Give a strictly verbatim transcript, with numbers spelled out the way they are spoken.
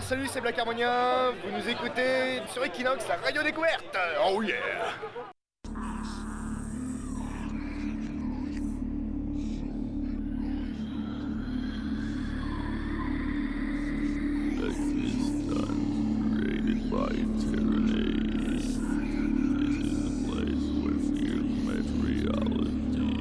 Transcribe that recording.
salut, c'est Black Harmonia, vous nous écoutez sur Equinox, la radio découverte. Oh yeah. Life is done, created by